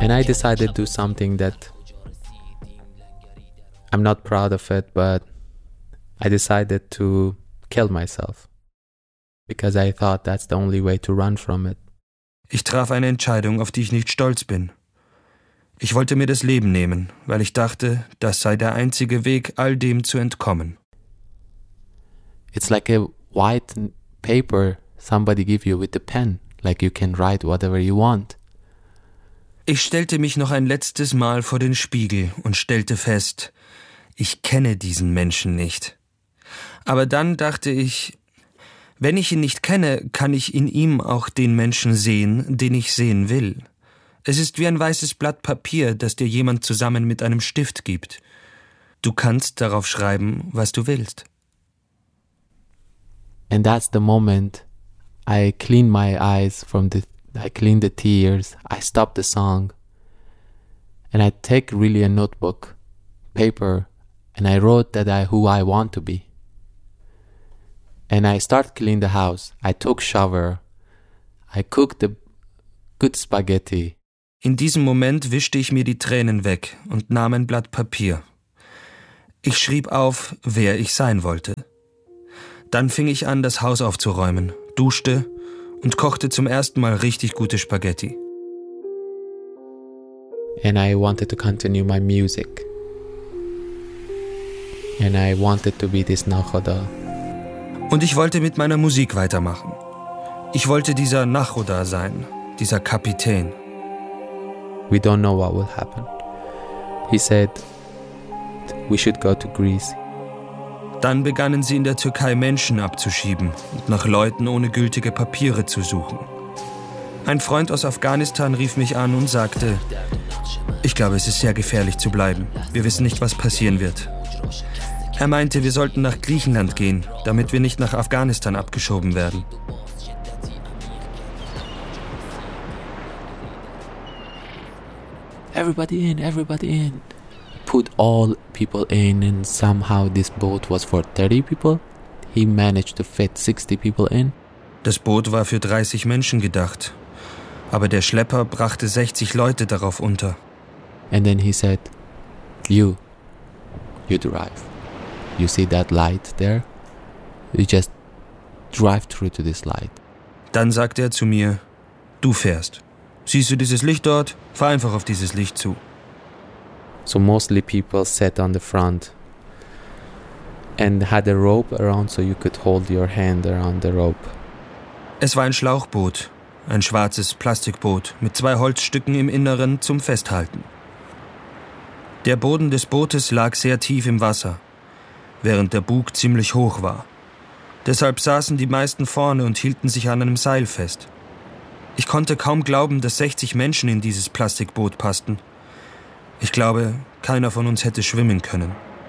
And I decided to do something that I'm not proud of it, but I decided to kill myself because I thought that's the only way to run from it. Ich traf eine Entscheidung, auf die ich nicht stolz bin. Ich wollte mir das Leben nehmen, weil ich dachte, das sei der einzige Weg, all dem zu entkommen. It's like a white paper somebody give you with a pen, like you can write whatever you want. Ich stellte mich noch ein letztes Mal vor den Spiegel und stellte fest, ich kenne diesen Menschen nicht. Aber dann dachte ich, wenn ich ihn nicht kenne, kann ich in ihm auch den Menschen sehen, den ich sehen will. Es ist wie ein weißes Blatt Papier, das dir jemand zusammen mit einem Stift gibt. Du kannst darauf schreiben, was du willst. And that's the moment I clean my eyes I clean the tears, I stop the song, and I take really a notebook, paper, and I wrote who I want to be. And I start clean the house. I took shower. I cooked the good spaghetti. In diesem Moment wischte ich mir die Tränen weg und nahm ein Blatt Papier. Ich schrieb auf, wer ich sein wollte. Dann fing ich an, das Haus aufzuräumen, duschte und kochte zum ersten Mal richtig gute Spaghetti. And I wanted to continue my music. And I wanted to be this Nakhoda. Und ich wollte mit meiner Musik weitermachen. Ich wollte dieser Nakhoda sein, dieser Kapitän. We don't know what will happen. He said, we should go to Greece. Dann begannen sie in der Türkei Menschen abzuschieben und nach Leuten ohne gültige Papiere zu suchen. Ein Freund aus Afghanistan rief mich an und sagte, ich glaube, es ist sehr gefährlich zu bleiben. Wir wissen nicht, was passieren wird. Er meinte, wir sollten nach Griechenland gehen, damit wir nicht nach Afghanistan abgeschoben werden. Everybody in. Put all people in, and somehow this boat was for 30 people. He managed to fit 60 people in. Das Boot war für 30 Menschen gedacht, aber der Schlepper brachte 60 Leute darauf unter. And then he said, you drive. You see that light there? You just drive through to this light. Dann sagte er zu mir, du fährst. Siehst du dieses Licht dort? Fahr einfach auf dieses Licht zu. So mostly people sat on the front and had a rope around so you could hold your hand around the rope. Es war ein Schlauchboot, ein schwarzes Plastikboot mit 2 Holzstücken im Inneren zum Festhalten. Der Boden des Bootes lag sehr tief im Wasser, während der Bug ziemlich hoch war. Deshalb saßen die meisten vorne und hielten sich an einem Seil fest. Ich konnte kaum glauben, dass 60 Menschen in dieses Plastikboot passten. Ich glaube, keiner von uns hätte schwimmen können.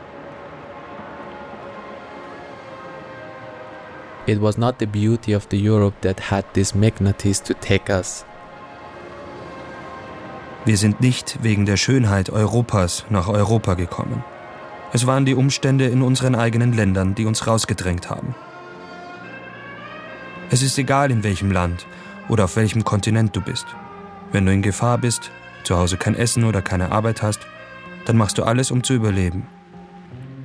It was not the beauty of the Europe that had this magnetism to take us. Wir sind nicht wegen der Schönheit Europas nach Europa gekommen. Es waren die Umstände in unseren eigenen Ländern, die uns rausgedrängt haben. Es ist egal, in welchem Land oder auf welchem Kontinent du bist. Wenn du in Gefahr bist, zu Hause kein Essen oder keine Arbeit hast, dann machst du alles, um zu überleben.